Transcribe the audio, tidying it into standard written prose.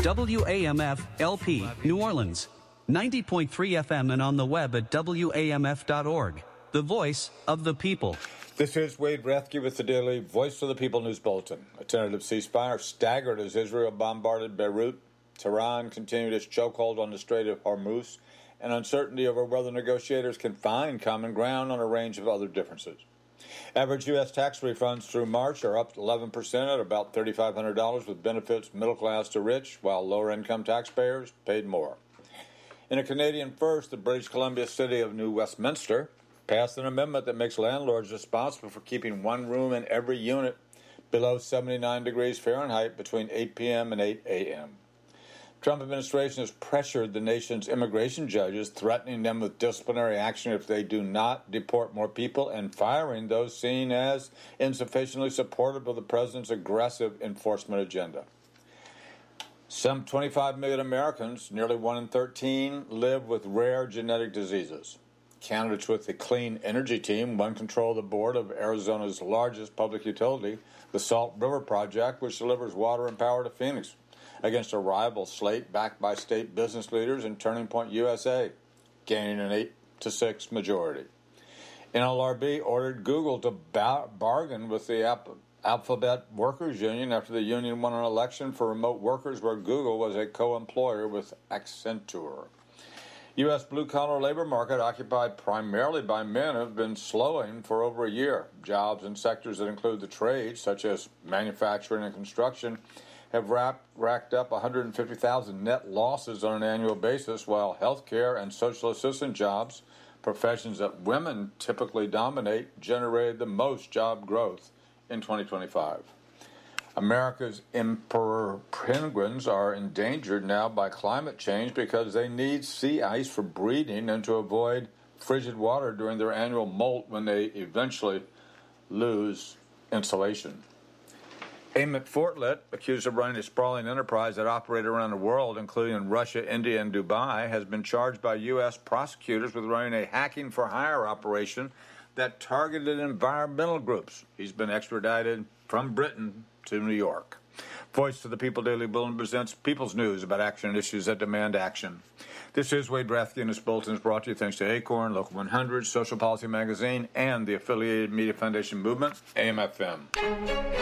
WAMF LP, New Orleans. 90.3 FM and on the web at WAMF.org. The voice of the people. This is Wade Rathke with the daily Voice of the People News Bulletin. A tentative ceasefire staggered as Israel bombarded Beirut. Tehran continued its chokehold on the Strait of Hormuz, and uncertainty over whether negotiators can find common ground on a range of other differences. Average U.S. tax refunds through March are up 11% at about $3,500, with benefits middle class to rich, while lower-income taxpayers paid more. In a Canadian first, the British Columbia city of New Westminster passed an amendment that makes landlords responsible for keeping one room in every unit below 79 degrees Fahrenheit between 8 p.m. and 8 a.m. Trump administration has pressured the nation's immigration judges, threatening them with disciplinary action if they do not deport more people and firing those seen as insufficiently supportive of the president's aggressive enforcement agenda. Some 25 million Americans, nearly 1 in 13, live with rare genetic diseases. Candidates with the Clean Energy Team won control of the board of Arizona's largest public utility, the Salt River Project, which delivers water and power to Phoenix, against a rival slate backed by state business leaders and Turning Point USA, gaining an 8-6 majority. NLRB ordered Google to bargain with the Alphabet Workers Union after the union won an election for remote workers where Google was a co-employer with Accenture. U.S. blue-collar labor market, occupied primarily by men, have been slowing for over a year. Jobs in sectors that include the trades, such as manufacturing and construction, have racked up 150,000 net losses on an annual basis, while healthcare and social assistance jobs, professions that women typically dominate, generated the most job growth in 2025. America's emperor penguins are endangered now by climate change because they need sea ice for breeding and to avoid frigid water during their annual molt when they eventually lose insulation. Amit Fortlet, accused of running a sprawling enterprise that operated around the world, including in Russia, India, and Dubai, has been charged by U.S. prosecutors with running a hacking-for-hire operation that targeted environmental groups. He's been extradited from Britain to New York. Voice of the People Daily Bulletin presents People's News about action and issues that demand action. This is Wade Rathke, and this bulletin is brought to you thanks to Acorn, Local 100, Social Policy Magazine, and the affiliated Media Foundation Movement, AMFM.